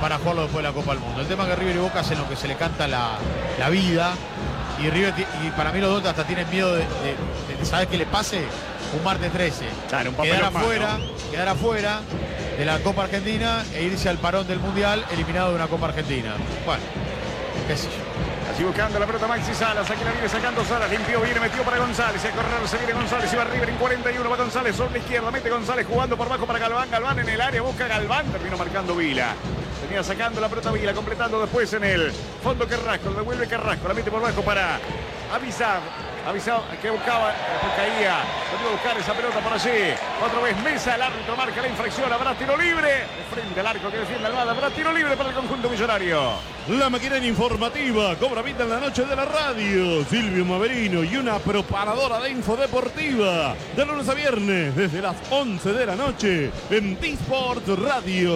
para jugarlo después de la Copa del Mundo. El tema es que River y Boca hacen lo que se le canta la vida. Y River, y para mí los dos hasta tienen miedo de ¿sabes qué le pase? Un martes 13. Claro, un quedar afuera de la Copa Argentina e irse al parón del Mundial eliminado de una Copa Argentina. Bueno, qué sé yo. Así buscando la pelota Maxi Salas, aquí la viene sacando Salas, limpió, viene, metió para González, y a correr se viene González, y va River en 41, va González sobre la izquierda, mete González jugando por abajo para Galván, Galván en el área, busca Galván, terminó marcando Vila. Venía sacando la pelota Vila, completando después en el fondo Carrasco, lo devuelve Carrasco, la mete por abajo para Avisar que buscaba, después caía, lo iba a buscar esa pelota por allí. Otra vez Mesa, el árbitro marca la infracción, habrá tiro libre. De frente al arco que defiende Almada, habrá tiro libre para el conjunto millonario. La maquinaria informativa cobra vida en la noche de la radio. Silvio Maverino y una preparadora de info deportiva. De lunes a viernes, desde las 11 de la noche, en T-Sport Radio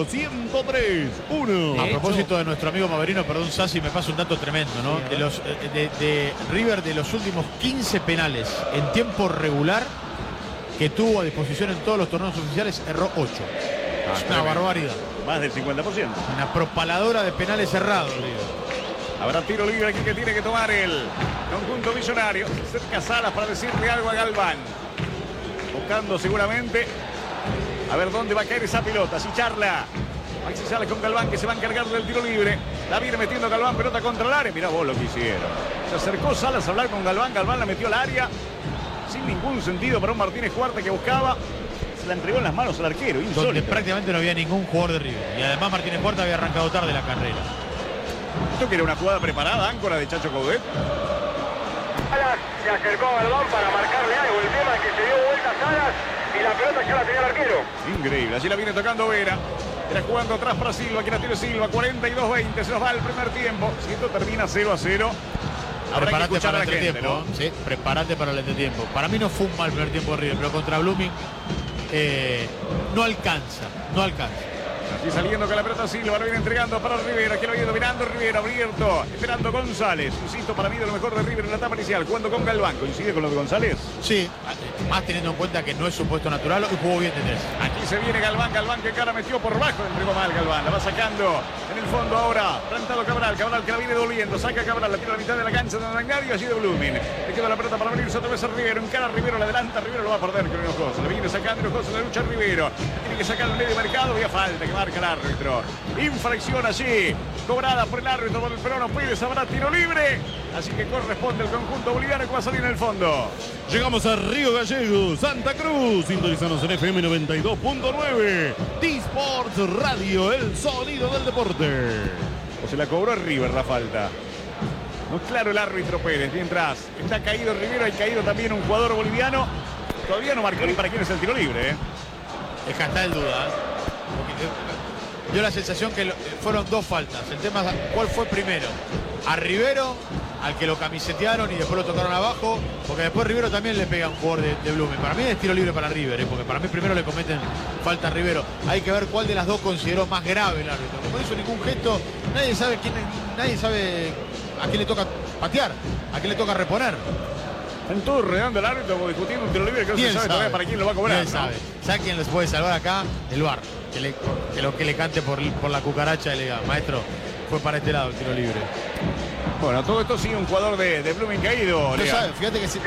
103.1. A propósito de nuestro amigo Maverino, perdón, Sassi, me pasa un dato tremendo, ¿no? De River, de los últimos 15 penales en tiempo regular que tuvo a disposición en todos los torneos oficiales, erró 8. Es una barbaridad. Más del 50%. Una propaladora de penales errados, River. Habrá tiro libre aquí que tiene que tomar el conjunto millonario. Cerca Salas para decirle algo a Galván. Buscando seguramente a ver dónde va a caer esa pelota. Si charla Maxi Salas con Galván, que se va a encargar del tiro libre. La viene metiendo Galván, pelota contra el área. Mirá vos lo que hicieron. Se acercó Salas a hablar con Galván. Galván la metió al área. Sin ningún sentido para un Martínez Cuarta que buscaba. Se la entregó en las manos al arquero. Insólito. Donde prácticamente no había ningún jugador de River. Y además Martínez Cuarta había arrancado tarde la carrera. Esto que era una jugada preparada, áncora de Chacho Coudet. Salas se acercó a Galván para marcarle algo. El tema es que se dio vuelta Salas y la pelota ya la tenía el arquero. Increíble, allí la viene tocando Vera. Era jugando atrás para Silva, que la tiene Silva. 42-20, se nos va el primer tiempo. Si esto termina 0-0, habrá que escuchar a la gente, ¿no? Sí, prepárate para el entretiempo. Para mí no fue un mal primer tiempo de River, pero contra Blooming no alcanza. Así saliendo con la pelota Silva, lo viene entregando para Rivera, que lo viene dominando Rivera, abierto, esperando González. Insisto, para mí de lo mejor de River en la etapa inicial, jugando con Galván. ¿Coincide con lo de González? Sí, más teniendo en cuenta que no es su puesto natural y jugó bien de tres. Aquí se viene Galván, que cara metió por bajo, le entregó mal Galván, la va sacando en el fondo ahora, plantado Cabral que la viene doliendo, saca Cabral, la tira a la mitad de la cancha de Nangario, allí de Blooming. Le queda la pelota para venirse otra vez a Rivero, encara a Rivero, la adelanta, Rivero lo va a perder con Hinojosa, le viene sacando Hinojosa, la lucha Rivero, tiene que sacar el medio mercado, había falta que marca el árbitro. Infracción allí, cobrada por el árbitro por el peruano Pérez, habrá tiro libre, así que corresponde al conjunto boliviano que va a salir en el fondo. Llegamos a Río Gallegos, Santa Cruz. Sintonizanos en FM 92.9. T-Sports Radio, el sonido del deporte. O se la cobró River la falta. No es claro el árbitro Pérez. Mientras está caído Rivero, hay caído también un jugador boliviano. Todavía no marcó ni para quién es el tiro libre. Es que está en duda. Dio la sensación que fueron dos faltas. El tema es cuál fue primero. A Rivero, al que lo camisetearon y después lo tocaron abajo, porque después Rivero también le pega a un jugador de Blooming. Para mí es tiro libre para River, porque para mí primero le cometen falta a Rivero. Hay que ver cuál de las dos consideró más grave el árbitro. Como no hizo ningún gesto, nadie sabe a quién le toca patear, a quién le toca reponer. Están todos rodeando al árbitro discutiendo un tiro libre que no se sabe todavía para quién lo va a cobrar. ¿Quién sabe? ¿Sabe quién les puede salvar acá? El VAR. Que le cante por la cucaracha y le diga, maestro, fue para este lado el tiro libre. Bueno, todo esto sigue un jugador de Blooming caído. No sabe, fíjate que sí.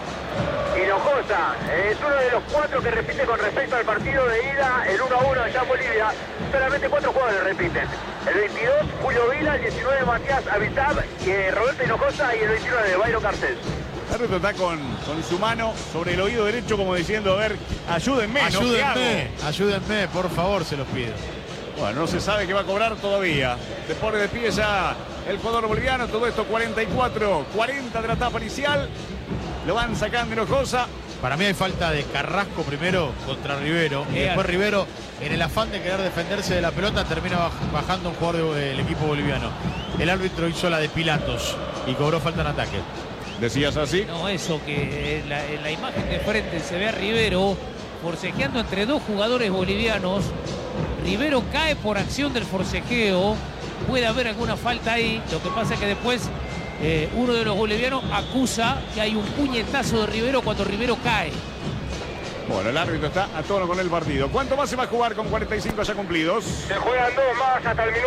Hinojosa es uno de los 4 que repite con respecto al partido de ida, el 1-1 allá en Bolivia. Solamente 4 jugadores repiten. El 22, Julio Vila, el 19, Matías Avisab, Roberto Hinojosa y el 29, Bayro Carcel. El árbitro está con su mano sobre el oído derecho como diciendo, a ver, ayúdenme. Ayúdenme, por favor, se los pido. Bueno, no se sabe qué va a cobrar todavía. Se pone de pie ya el jugador boliviano. Todo esto 44-40 de la etapa inicial. Lo van sacando Hinojosa. Para mí hay falta de Carrasco primero contra Rivero. Y después Rivero, en el afán de querer defenderse de la pelota, termina bajando un jugador del equipo boliviano. El árbitro hizo la de Pilatos y cobró falta en ataque. ¿Decías así? No, eso que en la imagen de frente se ve a Rivero forcejeando entre dos jugadores bolivianos. Rivero cae por acción del forcejeo. Puede haber alguna falta ahí. Lo que pasa es que después uno de los bolivianos acusa que hay un puñetazo de Rivero cuando Rivero cae. Bueno, el árbitro está a tono con el partido. ¿Cuánto más se va a jugar con 45 ya cumplidos? Se juegan 2 más hasta el minuto.